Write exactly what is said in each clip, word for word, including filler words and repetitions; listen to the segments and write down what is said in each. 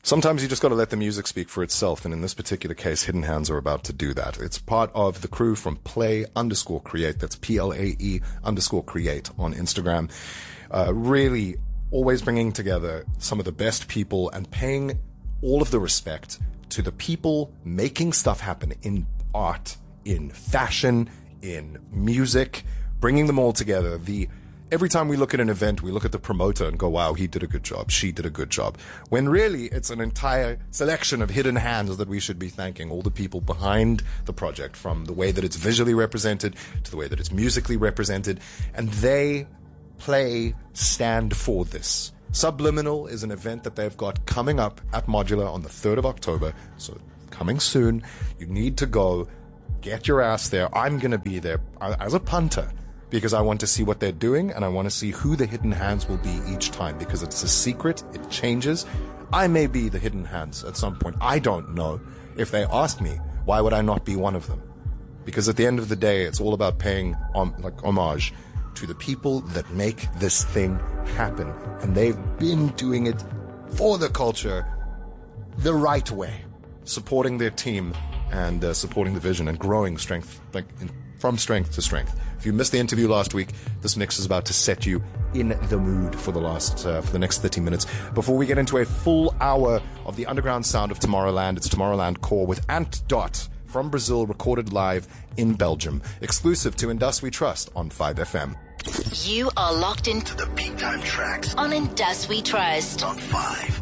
Sometimes you just got to let the music speak for itself, and in this particular case, Hidden Hands are about to do that. It's part of the crew from Play underscore Create. That's P L A E underscore Create on Instagram. Uh, really always bringing together some of the best people and paying all of the respect to the people making stuff happen in art, in fashion, in music, bringing them all together. The Every time we look at an event, we look at the promoter and go, wow, he did a good job, she did a good job. When really, it's an entire selection of hidden hands that we should be thanking, all the people behind the project, from the way that it's visually represented to the way that it's musically represented. And they play stand for this. Subliminal is an event that they've got coming up at Modular on the third of October, so coming soon. You need to go, get your ass there. I'm going to be there as a punter, because I want to see what they're doing, and I want to see who the hidden hands will be each time, because it's a secret. It changes. I may be the hidden hands at some point. I don't know. If they ask me, why would I not be one of them? Because at the end of the day, it's all about paying um, like homage to the people that make this thing happen. And they've been doing it for the culture the right way, supporting their team and uh, supporting the vision and growing strength, like in, from strength to strength. If you missed the interview last week, this mix is about to set you in the mood for the last, uh, for the next thirty minutes. Before we get into a full hour of the underground sound of Tomorrowland, it's Tomorrowland Core with Ant Dot from Brazil, recorded live in Belgium, exclusive to Indus We Trust on five F M. You are locked into the Peak Time tracks on Indus We Trust on five.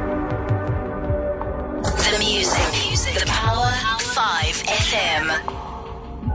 The music, the power, five F M.